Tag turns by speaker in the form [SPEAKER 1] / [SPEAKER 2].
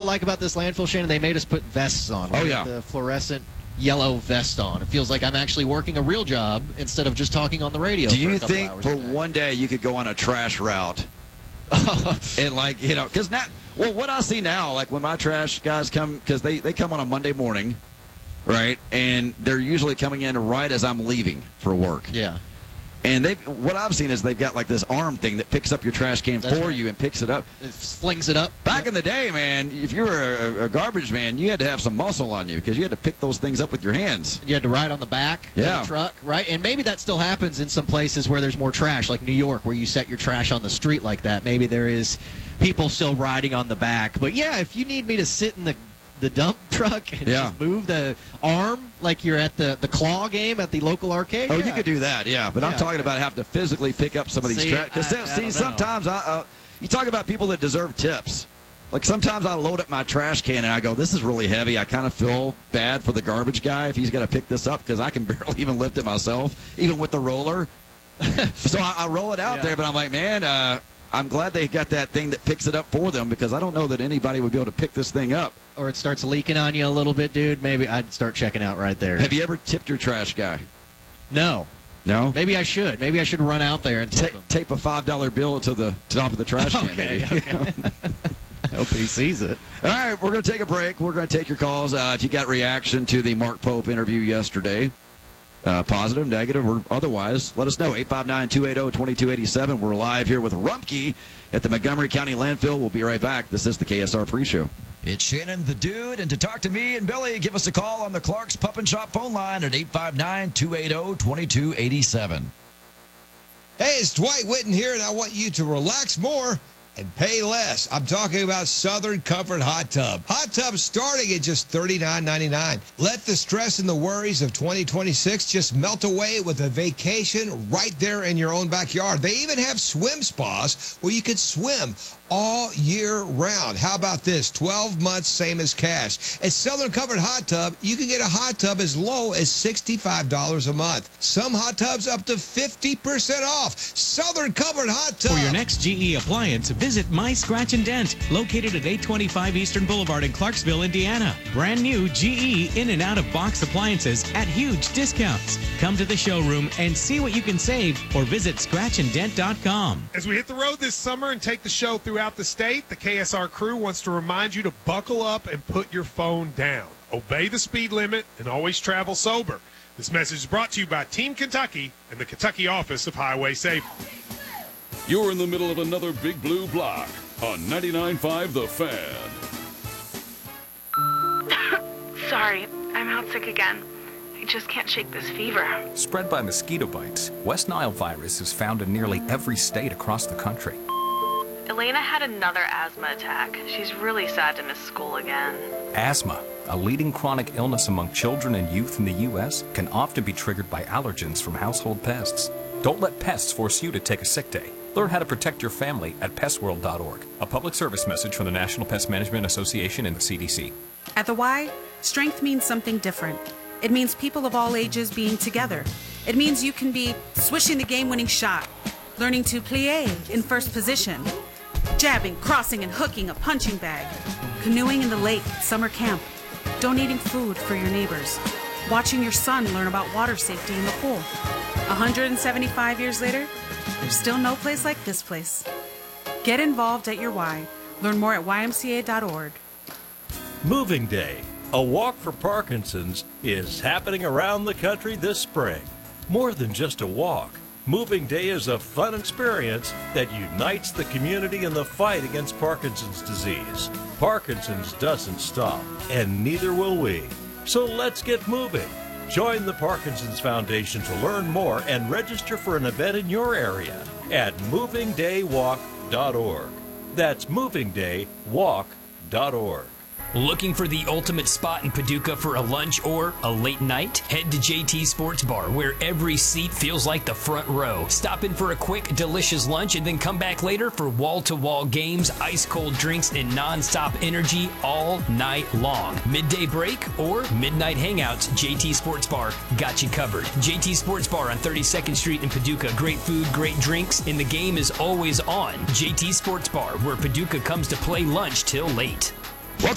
[SPEAKER 1] like about this landfill, Shannon? They made us put vests on.
[SPEAKER 2] Oh, yeah.
[SPEAKER 1] The fluorescent yellow vest on. It feels like I'm actually working a real job instead of just talking on the radio.
[SPEAKER 2] Do you think for one day you could go on a trash route? And, like, you know, because now, well, what I see now, like when my trash guys come, because they come on a Monday morning, right? And they're usually coming in right as I'm leaving for work.
[SPEAKER 1] Yeah.
[SPEAKER 2] And what I've seen is they've got like this arm thing that picks up your trash can for you and picks it up.
[SPEAKER 1] It flings it up.
[SPEAKER 2] Back in the day, man, if you were a garbage man, you had to have some muscle on you because you had to pick those things up with your hands.
[SPEAKER 1] You had to ride on the back of the truck, right? And maybe that still happens in some places where there's more trash, like New York, where you set your trash on the street like that. Maybe there is people still riding on the back. But, yeah, if you need me to sit in the dump truck and just move the arm like you're at the claw game at the local arcade.
[SPEAKER 2] Oh, you could do that, yeah. But I'm talking about having to physically pick up some of these trash. Because, sometimes you talk about people that deserve tips. Like, sometimes I load up my trash can and I go, this is really heavy. I kind of feel bad for the garbage guy if he's got to pick this up because I can barely even lift it myself, even with the roller. So I roll it out there, but I'm like, man, I'm glad they got that thing that picks it up for them because I don't know that anybody would be able to pick this thing up.
[SPEAKER 1] Or it starts leaking on you a little bit, dude. Maybe I'd start checking out right there.
[SPEAKER 2] Have you ever tipped your trash guy?
[SPEAKER 1] No.
[SPEAKER 2] No?
[SPEAKER 1] Maybe I should. Maybe I should run out there and
[SPEAKER 2] tape a $5 bill to the top of the trash can.
[SPEAKER 1] Okay. I hope he sees it.
[SPEAKER 2] All right, we're going to take a break. We're going to take your calls. If you got reaction to the Mark Pope interview yesterday, positive, negative, or otherwise, let us know. 859-280-2287. We're live here with Rumpke at the Montgomery County Landfill. We'll be right back. This is the KSR Pre-Show.
[SPEAKER 3] It's Shannon the Dude, and to talk to me and Billy, give us a call on the Clark's Pup and Shop phone line at 859-280-2287.
[SPEAKER 4] Hey, it's Dwight Whitten here, and I want you to relax more and pay less. I'm talking about Southern Comfort Hot Tub. Hot tubs starting at just $39.99. Let the stress and the worries of 2026 just melt away with a vacation right there in your own backyard. They even have swim spas where you could swim all year round. How about this? 12 months, same as cash. At Southern Comfort Hot Tub, you can get a hot tub as low as $65 a month. Some hot tubs up to 50% off. Southern Comfort Hot Tub.
[SPEAKER 5] For your next GE appliance, visit My Scratch and Dent, located at 825 Eastern Boulevard in Clarksville, Indiana. Brand new GE in and out of box appliances at huge discounts. Come to the showroom and see what you can save or visit scratchanddent.com.
[SPEAKER 6] As we hit the road this summer and take the show throughout the state, the KSR crew wants to remind you to buckle up and put your phone down. Obey the speed limit and always travel sober. This message is brought to you by Team Kentucky and the Kentucky Office of Highway Safety.
[SPEAKER 7] You're in the middle of another Big Blue block on 99.5 The Fan.
[SPEAKER 8] Sorry, I'm out sick again. I just can't shake this fever.
[SPEAKER 9] Spread by mosquito bites, West Nile virus is found in nearly every state across the country.
[SPEAKER 8] Elena had another asthma attack. She's really sad to miss school again.
[SPEAKER 9] Asthma, a leading chronic illness among children and youth in the U.S., can often be triggered by allergens from household pests. Don't let pests force you to take a sick day. Learn how to protect your family at pestworld.org. A public service message from the National Pest Management Association and the CDC.
[SPEAKER 10] At the Y, strength means something different. It means people of all ages being together. It means you can be swishing the game-winning shot, learning to plie in first position, jabbing, crossing, and hooking a punching bag, canoeing in the lake at summer camp, donating food for your neighbors, watching your son learn about water safety in the pool. 175 years later, there's still no place like this place. Get involved at your Y. Learn more at ymca.org.
[SPEAKER 11] Moving Day, a walk for Parkinson's, is happening around the country this spring. More than just a walk, Moving Day is a fun experience that unites the community in the fight against Parkinson's disease. Parkinson's doesn't stop, and neither will we. So let's get moving. Join the Parkinson's Foundation to learn more and register for an event in your area at movingdaywalk.org. That's movingdaywalk.org.
[SPEAKER 12] Looking for the ultimate spot in Paducah for a lunch or a late night? Head to JT Sports Bar, where every seat feels like the front row. Stop in for a quick, delicious lunch and then come back later for wall-to-wall games, ice-cold drinks, and non-stop energy all night long. Midday break or midnight hangouts, JT Sports Bar got you covered. JT Sports Bar on 32nd Street in Paducah. Great food, great drinks, and the game is always on. JT Sports Bar, where Paducah comes to play lunch till late.